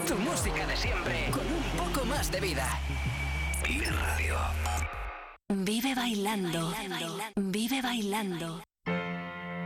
Tu música de siempre, con un poco más de vida. Vive Radio. Vive bailando. Vive bailando.